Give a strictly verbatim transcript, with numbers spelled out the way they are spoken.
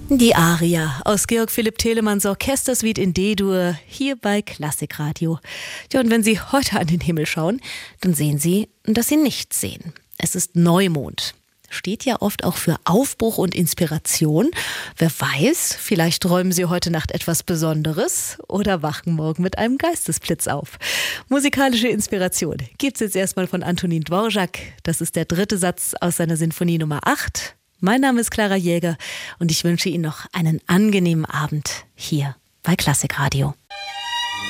Die Aria aus Georg Philipp Telemanns Orchestersuite in D-Dur hier bei Klassikradio. Ja, und wenn Sie heute an den Himmel schauen, dann sehen Sie, dass Sie nichts sehen. Es ist Neumond. Steht ja oft auch für Aufbruch und Inspiration. Wer weiß, vielleicht träumen Sie heute Nacht etwas Besonderes oder wachen morgen mit einem Geistesblitz auf. Musikalische Inspiration gibt's jetzt erstmal von Antonín Dvořák. Das ist der dritte Satz aus seiner Sinfonie Nummer acht. Mein Name ist Clara Jäger und ich wünsche Ihnen noch einen angenehmen Abend hier bei Klassikradio.